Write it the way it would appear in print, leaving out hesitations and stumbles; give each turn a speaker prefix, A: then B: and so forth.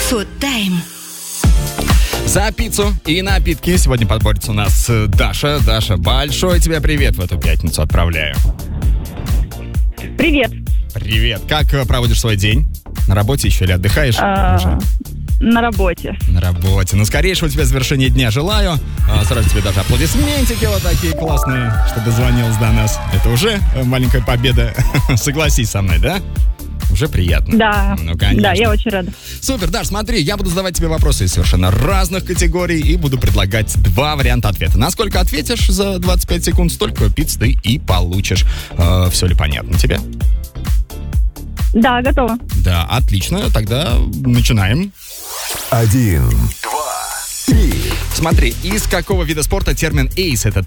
A: Food Time.
B: За пиццу и напитки сегодня подборется у нас Даша. Даша, большой тебе привет в эту пятницу отправляю.
C: Привет.
B: Привет. Как проводишь свой день? На работе еще или отдыхаешь?
C: На работе.
B: На работе. Ну, скорейшего тебе завершения дня желаю. Сразу тебе даже аплодисментики вот такие классные, что дозвонилась до нас. Это уже маленькая победа. Согласись со мной, да? Уже приятно.
C: Да.
B: Ну, конечно.
C: Да, я очень рада.
B: Супер, Даш, смотри, я буду задавать тебе вопросы из совершенно разных категорий и буду предлагать два варианта ответа. Насколько ответишь за 25 секунд, столько пицц ты и получишь. Все ли понятно тебе?
C: Да, готова.
B: Да, отлично. Тогда начинаем.
D: 1, 2, 3.
B: Смотри, из какого вида спорта термин «эйс» — это